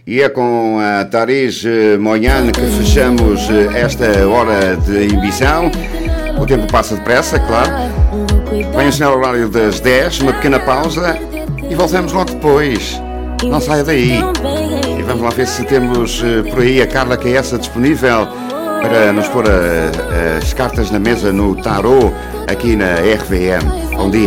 E é com a Tharis Moyan que fechamos esta hora de emissão. O tempo passa depressa, claro. Vem o sinal horário das 10, uma pequena pausa e voltamos logo depois. Não saia daí. E vamos lá ver se temos por aí a Carla Caessa disponível para nos pôr as cartas na mesa no tarô aqui na RVM. Bom dia.